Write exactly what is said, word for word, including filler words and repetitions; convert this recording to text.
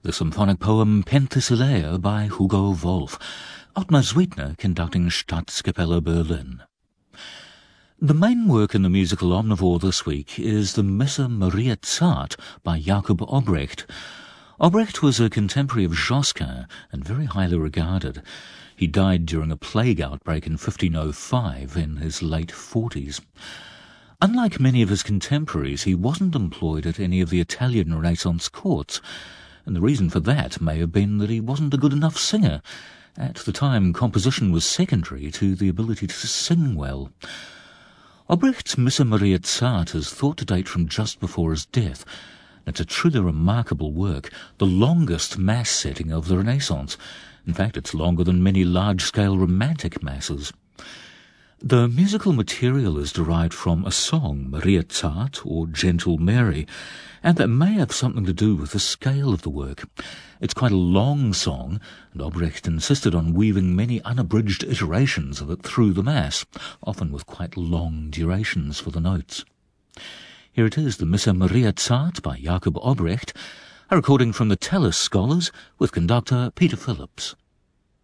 the symphonic poem Penthesilea by Hugo Wolf, Ottmar Sweetner conducting Staatskapelle Berlin. The main work in the musical omnivore this week is the Missa Maria Zart by Jakob Obrecht. Obrecht was a contemporary of Josquin and very highly regarded. He died during a plague outbreak in fifteen oh five in his late forties. Unlike many of his contemporaries, he wasn't employed at any of the Italian Renaissance courts, and the reason for that may have been that he wasn't a good enough singer. At the time, composition was secondary to the ability to sing well. Obrecht's Missa Maria Zart is thought to date from just before his death. It's a truly remarkable work, the longest mass setting of the Renaissance. In fact, it's longer than many large-scale romantic masses. The musical material is derived from a song, Maria Zart, or Gentle Mary, and that may have something to do with the scale of the work. It's quite a long song, and Obrecht insisted on weaving many unabridged iterations of it through the Mass, often with quite long durations for the notes. Here it is, the Missa Maria Zart by Jakob Obrecht, a recording from the Tallis Scholars with conductor Peter Phillips.